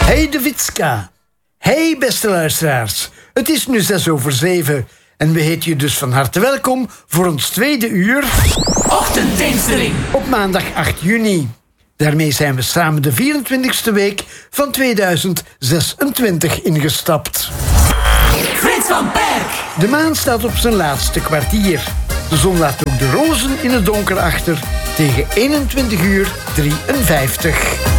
Hey de Witska. Hey beste luisteraars. Het is nu 6:07 en we heten je dus van harte welkom voor ons tweede uur Ochtenddienstering op maandag 8 juni. Daarmee zijn we samen de 24e week van 2026 ingestapt. Frits van Perk. De maan staat op zijn laatste kwartier. De zon laat ook de rozen in het donker achter tegen 21:53.